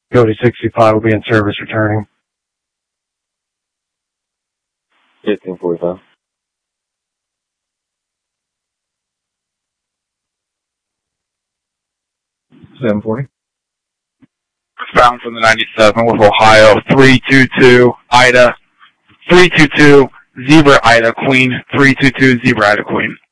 Cody 65 will be in service returning. 1545. 740. Found from the 97 with Ohio, 322 Ida, 322 Zebra Ida Queen, 322 Zebra Ida Queen.